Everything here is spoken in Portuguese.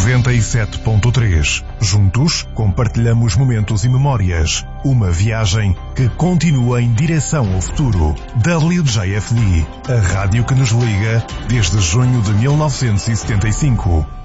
97.3. Juntos, compartilhamos momentos e memórias. Uma viagem que continua em direção ao futuro. WJFD, a rádio que nos liga desde junho de 1975.